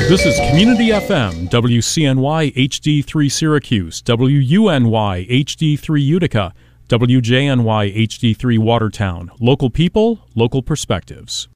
This is Community FM, WCNY HD3 Syracuse, WUNY HD3 Utica, WJNY HD3 Watertown. Local people, local perspectives.